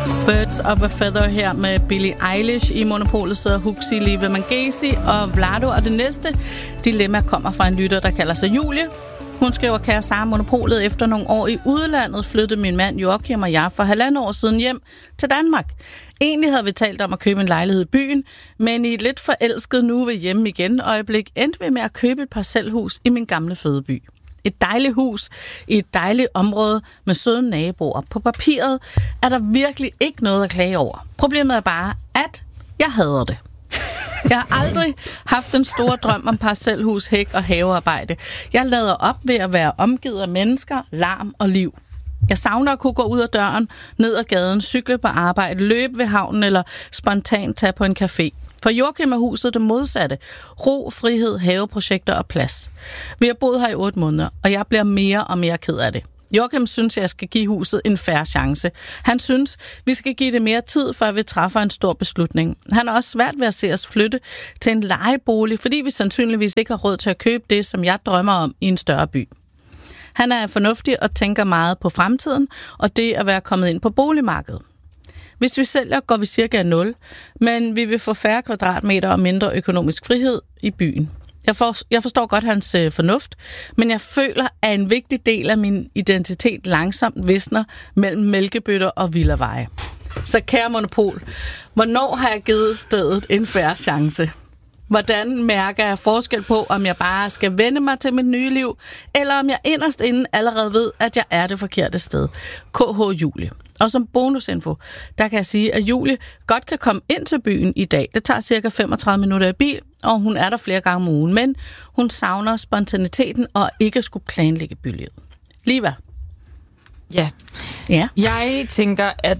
Birds of a Feather her med Billie Eilish. I Monopolet sidder Huxi, Live Mangesi og Vlado. Og det næste dilemma kommer fra en lytter, der kalder sig Julie. Hun skriver, kære Sara, Monopolet, efter nogle år i udlandet flyttede min mand Joachim og jeg for 1,5 år siden hjem til Danmark. Egentlig havde vi talt om at købe en lejlighed i byen, men i et lidt forelsket nu ved hjemme igen øjeblik endte vi med at købe et parcelhus i min gamle fødeby. Et dejligt hus i et dejligt område med søde naboer. På papiret er der virkelig ikke noget at klage over. Problemet er bare, at jeg hader det. Jeg har aldrig haft en stor drøm om parcelhus, hæk og havearbejde. Jeg lader op ved at være omgivet af mennesker, larm og liv. Jeg savner at kunne gå ud af døren, ned ad gaden, cykle på arbejde, løbe ved havnen eller spontant tage på en café. For Joachim er huset det modsatte. Ro, frihed, haveprojekter og plads. Vi har boet her i 8 måneder, og jeg bliver mere og mere ked af det. Joachim synes, jeg skal give huset en fair chance. Han synes, vi skal give det mere tid, før vi træffer en stor beslutning. Han har også svært ved at se os flytte til en lejebolig, fordi vi sandsynligvis ikke har råd til at købe det, som jeg drømmer om i en større by. Han er fornuftig og tænker meget på fremtiden og det at være kommet ind på boligmarkedet. Hvis vi sælger, går vi cirka 0, men vi vil få færre kvadratmeter og mindre økonomisk frihed i byen. Jeg forstår godt hans fornuft, men jeg føler, at en vigtig del af min identitet langsomt visner mellem mælkebøtter og villaveje. Så kære Monopol, hvornår har jeg givet stedet en fair chance? Hvordan mærker jeg forskel på, om jeg bare skal vende mig til mit nye liv, eller om jeg inderst inden allerede ved, at jeg er det forkerte sted? KH Julie. Og som bonusinfo, der kan jeg sige, at Julie godt kan komme ind til byen i dag. Det tager cirka 35 minutter i bil, og hun er der flere gange om ugen. Men hun savner spontaniteten og ikke skulle planlægge bylivet. Liva? Ja. Jeg tænker, at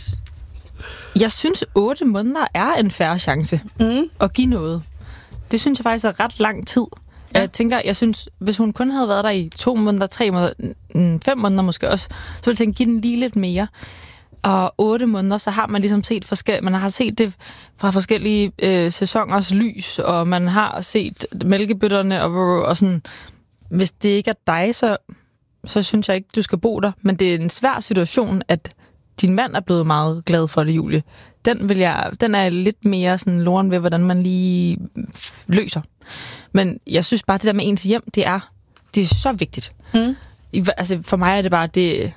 jeg synes, 8 måneder er en fair chance at give noget. Det synes jeg faktisk er ret lang tid. Ja. Jeg synes, hvis hun kun havde været der i 2 måneder, 3 måneder, 5 måneder måske også, så ville jeg tænke, give den lige lidt mere. Og 8 måneder, så har man ligesom set man har set det fra forskellige sæsoners lys, og man har set mælkebøtterne og sådan. Hvis det ikke er dig, så synes jeg ikke, du skal bo der. Men det er en svær situation, at din mand er blevet meget glad for det, Julie. Den er lidt mere sådan loren ved, hvordan man lige løser. Men jeg synes bare, det der med ens hjem, det er så vigtigt. Altså, for mig er det bare, det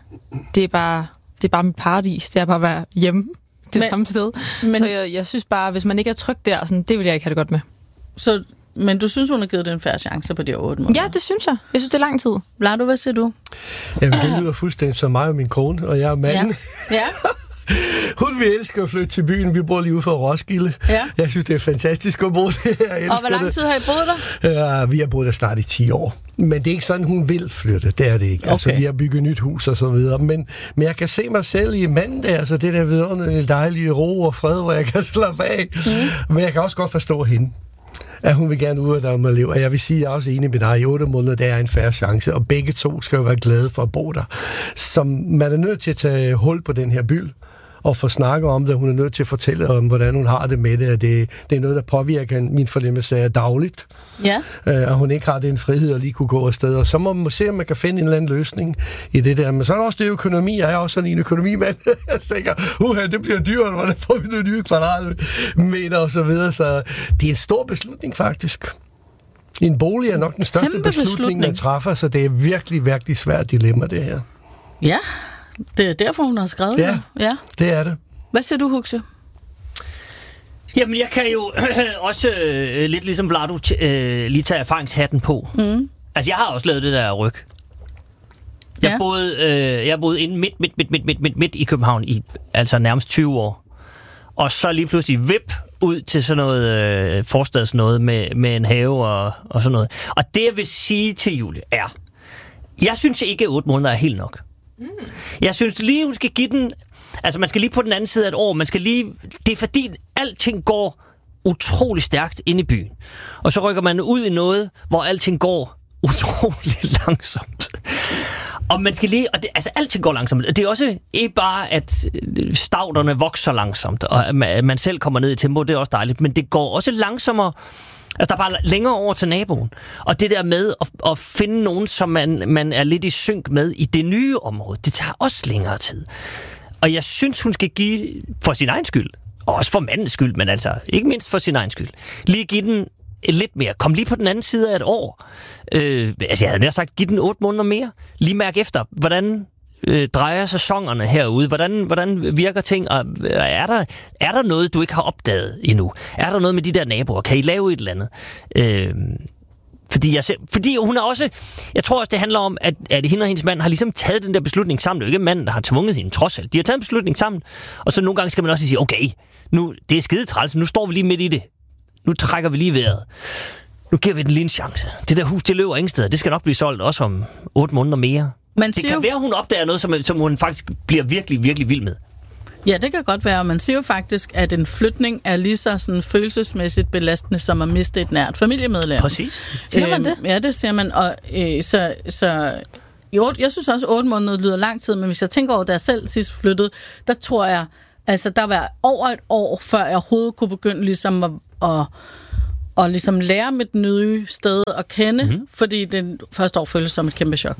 er bare mit paradis. Det er bare at være hjemme det samme sted. Så jeg synes bare, hvis man ikke er tryg der, sådan, det vil jeg ikke have det godt med. Men du synes, hun har givet det en fair chance på de 8 måneder? Ja, det synes jeg. Jeg synes, det er lang tid. Vlado, hvad siger du? Jamen, det lyder fuldstændig som mig og min kone, og jeg er manden. Ja. Hun vil elske at flytte til byen. Vi bor lige ude for Roskilde. Ja. Jeg synes, det er fantastisk at bo der. Og hvor lang tid har I boet der? Vi har boet der snart i 10 år. Men det er ikke sådan, hun vil flytte. Det er det ikke. Okay. Altså, vi har bygget nyt hus og så videre. Men jeg kan se mig selv i manden der. Altså, det der vidunderlige dejlige ro og fred, hvor jeg kan slappe af. Men jeg kan også godt forstå hende, at hun vil gerne ud af det med liv. Og jeg vil sige, at jeg er også enig med dig. I 8 måneder, der er en fair chance. Og begge to skal jo være glade for at bo der. Så man er nødt til at tage hul på den her by og få snakket om det. Hun er nødt til at fortælle om, hvordan hun har det med det. At det er noget, der påvirker min fornemmelse af dagligt. Ja. Og hun ikke har den frihed at lige kunne gå afsted. Og så må man se, om man kan finde en eller anden løsning i det der. Men så er der også det økonomi. Jeg er også sådan en økonomimand. Jeg tænker, det bliver dyrt. Hvordan får vi nogle nye kvadratmeter og så videre. Så det er en stor beslutning, faktisk. En bolig er nok den største beslutning, man træffer. Så det er virkelig, virkelig svært dilemma, det her. Ja. Det er derfor, hun har skrevet det. Ja, det er det. Hvad siger du, Huxe? Jamen, jeg kan jo også lidt ligesom Vlado lige tage erfaringshatten på. Altså, jeg har også lavet det der ryg. Jeg boede inde midt i København i altså nærmest 20 år. Og så lige pludselig ud til sådan noget forstads noget med en have og sådan noget. Og det, jeg vil sige til Julie, er, jeg synes ikke, at 8 måneder er helt nok. Jeg synes lige, hun skal give den. Altså, man skal lige på den anden side af et år. Man skal lige. Det er fordi, alting går utrolig stærkt inde i byen. Og så rykker man ud i noget, hvor alting går utrolig langsomt. Og man skal lige. Og det, altså, alting går langsomt. Det er også ikke bare, at stavterne vokser langsomt, og at man selv kommer ned i tempo. Det er også dejligt. Men det går også langsommere. Altså, der er bare længere over til naboen. Og det der med at finde nogen, som man er lidt i synk med i det nye område, det tager også længere tid. Og jeg synes, hun skal give, for sin egen skyld, og også for mandens skyld, men altså ikke mindst for sin egen skyld, lige give den lidt mere. Kom lige på den anden side af et år. Altså, jeg havde nær sagt, giv den 8 måneder mere. Lige mærke efter, hvordan drejer sæsonerne herude? Hvordan virker ting? Og er der noget, du ikke har opdaget endnu? Er der noget med de der naboer? Kan I lave et eller andet? Fordi hun er også... Jeg tror også, det handler om, at hende og hendes mand har ligesom taget den der beslutning sammen. Det er jo ikke manden, der har tvunget hende, trods alt. De har taget en beslutning sammen, og så nogle gange skal man også sige, okay, nu, det er skide træls, nu står vi lige midt i det. Nu trækker vi lige vejret. Nu giver vi den lige en chance. Det der hus, det løber ingen steder. Det skal nok blive solgt også om 8 måneder mere. Det kan være, hun opdager noget, som hun faktisk bliver virkelig, virkelig vild med. Ja, det kan godt være. Man siger jo faktisk, at en flytning er lige så sådan følelsesmæssigt belastende, som at miste et nært familiemedlem. Præcis. Siger man det? Ja, det siger man. Og jeg synes også, 8 måneder lyder lang tid, men hvis jeg tænker over, da jeg selv sidst flyttede, der tror jeg, altså der var over et år, før jeg overhovedet kunne begynde ligesom at ligesom lære mit nye sted at kende, fordi det første år føles som et kæmpe chok.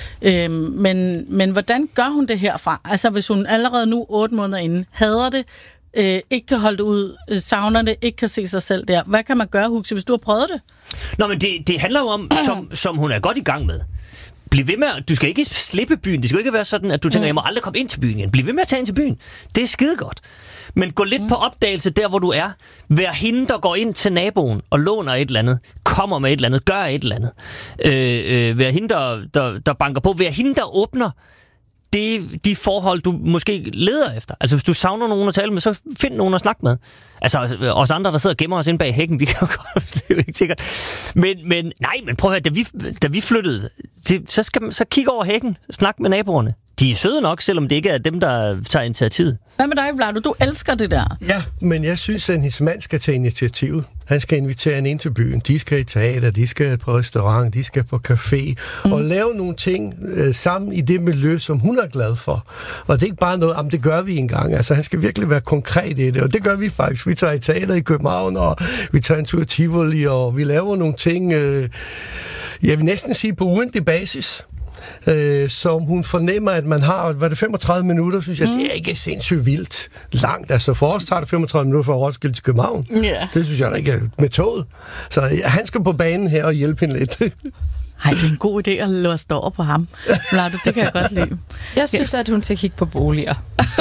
Men hvordan gør hun det herfra? Altså hvis hun allerede nu 8 måneder inden hader det, ikke kan holde det ud, savner det, ikke kan se sig selv der. Hvad kan man gøre, Huxi, hvis du har prøvet det? Nå, men det handler jo om, som hun er godt i gang med. Bliv ved med, du skal ikke slippe byen. Det skal ikke være sådan, at du tænker, jeg må aldrig komme ind til byen igen. Bliv ved med at tage ind til byen. Det er skide godt. Men gå lidt på opdagelse der, hvor du er. Vær hende, der går ind til naboen og låner et eller andet. Kommer med et eller andet. Gør et eller andet. Vær hende, der banker på. Vær hende, der åbner de forhold, du måske leder efter. Altså, hvis du savner nogen at tale med, så find nogen at snakke med. Altså, os andre, der sidder og gemmer os inde bag hækken, vi kan jo godt, det er jo ikke sikkert. Men prøv at høre, da vi flyttede, så kig over hækken, snak med naboerne. De er søde nok, selvom det ikke er dem, der tager initiativet. Hvad med dig, Vlado? Du elsker det der. Ja, men jeg synes, at hendes mand skal tage initiativet. Han skal invitere hende ind til byen. De skal i teater, de skal på restaurant, de skal på café. Og lave nogle ting sammen i det miljø, som hun er glad for. Og det er ikke bare noget, det gør vi engang. Altså, han skal virkelig være konkret i det. Og det gør vi faktisk. Vi tager i teater i København, og vi tager en tur i Tivoli, og vi laver nogle ting, jeg vil næsten sige på ugentlig basis. Som hun fornemmer, at man har, var det 35 minutter, synes jeg, det er ikke sindssygt vildt langt. Altså for os tager det 35 minutter fra Roskilde til København. Yeah. Det synes jeg ikke er med toget. Så han skal på banen her og hjælpe hende lidt. Ej, det er en god idé at låse over på ham. Vlado, det kan jeg godt lide. Jeg synes, at hun skal kigge på boliger.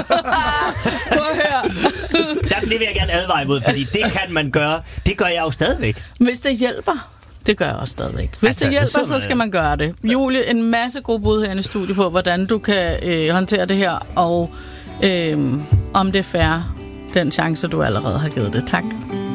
Prøv at høre. Det vil jeg gerne advare imod, fordi det kan man gøre. Det gør jeg jo stadigvæk. Hvis det hjælper. Det gør jeg også stadigvæk. Hvis det hjælper, så skal man gøre det. Julie, en masse gode bud her i studiet på, hvordan du kan håndtere det her, og om det er fair, den chance, du allerede har givet det. Tak.